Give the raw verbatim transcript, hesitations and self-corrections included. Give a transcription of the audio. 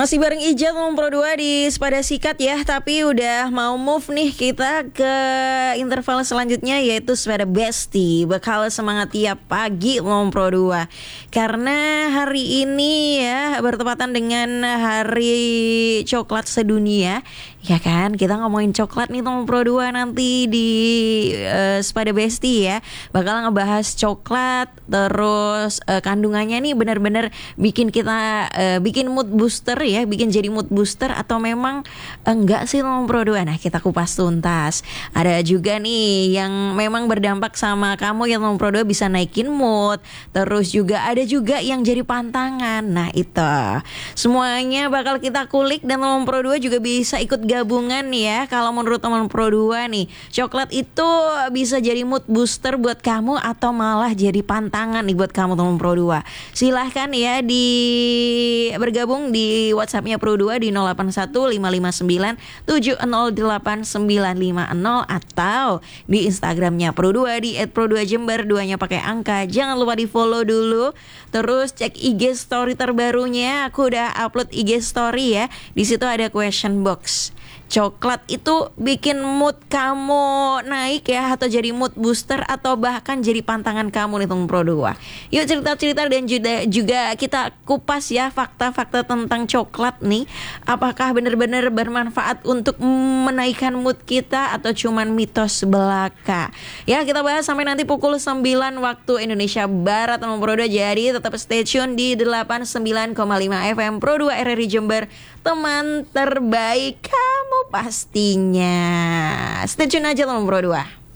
Masih bareng Ijat Pro dua di Sepada Sikat ya. Tapi udah mau move nih kita ke interval selanjutnya, yaitu Sepada Besti. Bakal semangat tiap pagi Pro dua. Karena hari ini ya bertepatan dengan Hari Coklat Sedunia. Ya kan, kita ngomongin coklat nih Pro dua nanti di uh, Sepada Besti ya. Bakal ngebahas coklat, terus uh, kandungannya nih benar-benar bikin kita uh, bikin mood booster ya, bikin jadi mood booster atau memang enggak sih Pro dua. Nah, kita kupas tuntas. Ada juga nih yang memang berdampak sama kamu yang Pro dua, bisa naikin mood. Terus juga ada juga yang jadi pantangan. Nah, itu semuanya bakal kita kulik, dan Pro dua juga bisa ikut gabungan ya. Kalau menurut teman Pro dua nih, coklat itu bisa jadi mood booster buat kamu atau malah jadi pantangan nih buat kamu teman Pro dua. Silahkan ya di bergabung di WhatsApp-nya Pro dua di nol delapan satu lima lima sembilan tujuh nol delapan sembilan lima nol atau di Instagramnya Pro dua di et pro dua jember, duanya pakai angka. Jangan lupa di follow dulu. Terus cek I G story terbarunya, aku udah upload I G story ya. Di situ ada question box. Coklat itu bikin mood kamu naik ya, atau jadi mood booster, atau bahkan jadi pantangan kamu nih teman Pro dua. Yuk cerita-cerita dan juga, juga kita kupas ya fakta-fakta tentang coklat nih. Apakah benar-benar bermanfaat untuk menaikkan mood kita atau cuman mitos belaka? Ya, kita bahas sampai nanti pukul sembilan waktu Indonesia Barat teman Pro dua. Jadi tetap stay tune di delapan puluh sembilan koma lima F M Pro dua R R I Jember, teman terbaik kamu pastinya. Stay tune aja teman Pro dua.